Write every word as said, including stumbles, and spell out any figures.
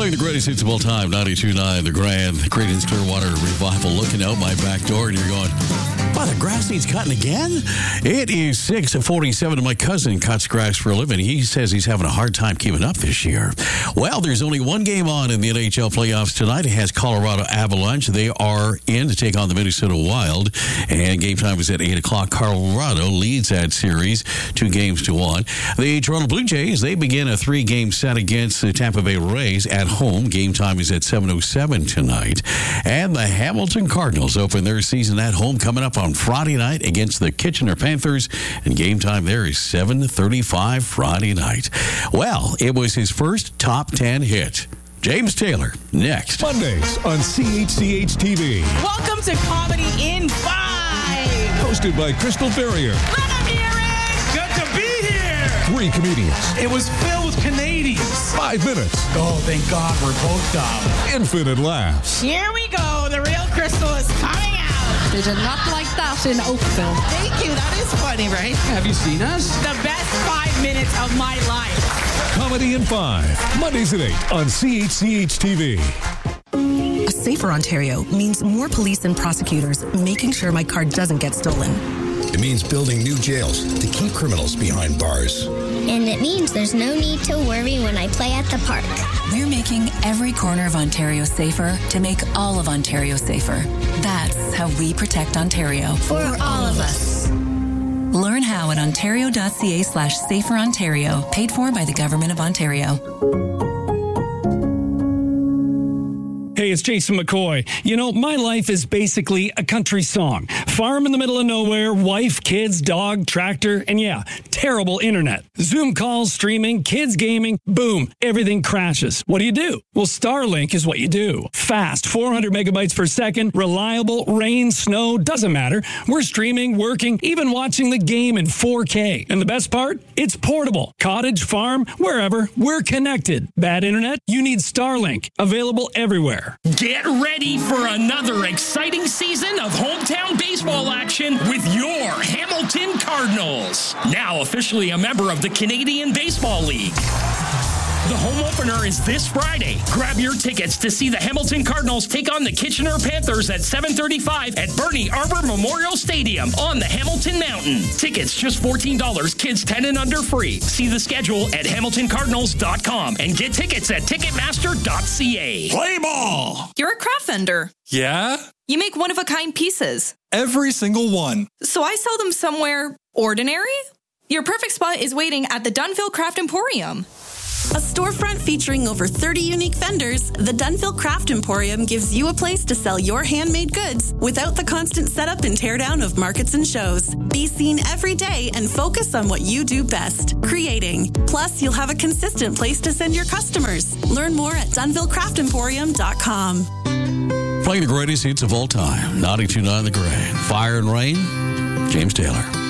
Playing the greatest hits of all time, ninety-two point nine, The Grand, Creedence Clearwater Revival. Looking out my back door and you're going, wow, the grass needs cutting again? It is six forty-seven and my cousin cuts grass for a living. He says he's having a hard time keeping up this year. Well, there's only one game on in the N H L playoffs tonight. It has Colorado Avalanche. They are in to take on the Minnesota Wild. And game time is at eight o'clock. Colorado leads that series two games to one. The Toronto Blue Jays, they begin a three-game set against the Tampa Bay Rays at home. Game time is at seven oh seven tonight. And the Hamilton Cardinals open their season at home coming up on Friday night against the Kitchener Panthers. And game time there is seven thirty-five Friday night. Well, it was his first top ten hit. James Taylor, next. Mondays on C H C H T V. Welcome to Comedy in Five. Hosted by Crystal Ferrier. Let him hear it. Good to be here. Three comedians. It was filled with Canadians. Five minutes. Oh, thank God we're both dumb. Infinite laughs. Here we go. The real Crystal is coming out. They did not like that in Oakville. Thank you. That is funny, right? Have you seen us? The best five minutes of my life. Comedy in Five. Mondays at eight on C H C H T V. A safer Ontario means more police and prosecutors making sure my car doesn't get stolen. It means building new jails to keep criminals behind bars. And it means there's no need to worry when I play at the park. We're making every corner of Ontario safer to make all of Ontario safer. That's how we protect Ontario. For all of us. Learn how at ontario.ca slash safer Ontario. Paid for by the Government of Ontario. Hey, it's Jason McCoy. You know, my life is basically a country song. Farm in the middle of nowhere, wife, kids, dog, tractor, and yeah, terrible internet. Zoom calls, streaming, kids gaming, boom, everything crashes. What do you do? Well, Starlink is what you do. Fast, four hundred megabytes per second, reliable, rain, snow, doesn't matter. We're streaming, working, even watching the game in four K. And the best part? It's portable. Cottage, farm, wherever, we're connected. Bad internet? You need Starlink. Available everywhere. Get ready for another exciting season of hometown baseball action with your Hamilton Cardinals. Now officially a member of the Canadian Baseball League. The home opener is this Friday. Grab your tickets to see the Hamilton Cardinals take on the Kitchener Panthers at seven thirty-five at Bernie Arbor Memorial Stadium on the Hamilton Mountain. Tickets just fourteen dollars, kids ten and under free. See the schedule at hamilton cardinals dot com and get tickets at ticketmaster dot c a. Play ball! You're a craft vendor. Yeah? You make one-of-a-kind pieces. Every single one. So I sell them somewhere ordinary? Your perfect spot is waiting at the Dunville Craft Emporium. A storefront featuring over thirty unique vendors, the Dunville Craft Emporium gives you a place to sell your handmade goods without the constant setup and teardown of markets and shows. Be seen every day and focus on what you do best, creating. Plus, you'll have a consistent place to send your customers. Learn more at dunville craft emporium dot com. Playing the greatest hits of all time, ninety-two point nine The Grand. Fire and Rain, James Taylor.